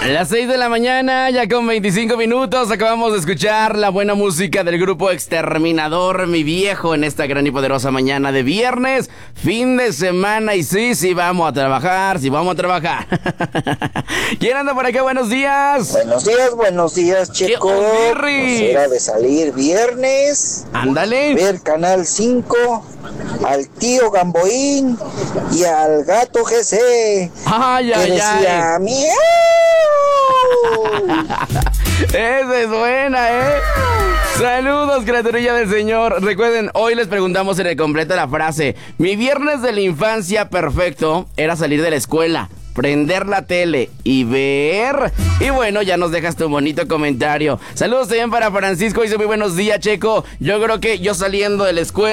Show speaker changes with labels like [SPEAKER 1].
[SPEAKER 1] A las 6 de la mañana, ya con 25 minutos, acabamos de escuchar la buena música del grupo Exterminador, Mi Viejo, en esta gran y poderosa mañana de viernes, fin de semana, y sí, vamos a trabajar, ¿Quién anda por acá? Buenos días.
[SPEAKER 2] Buenos días, Checo. Pues era de salir viernes.
[SPEAKER 1] Ándale.
[SPEAKER 2] Ver Canal 5, al tío Gamboín y al gato GC.
[SPEAKER 1] Ay.
[SPEAKER 2] Decía, ¡miau!
[SPEAKER 1] Esa es buena, ¿eh? Saludos, criaturilla del Señor. Recuerden, hoy les preguntamos en el completo la frase: mi viernes de la infancia perfecto era salir de la escuela, prender la tele y ver. Y bueno, ya nos dejas tu bonito comentario. Saludos también para Francisco, dice muy buenos días, Checo. Yo creo que yo saliendo de la escuela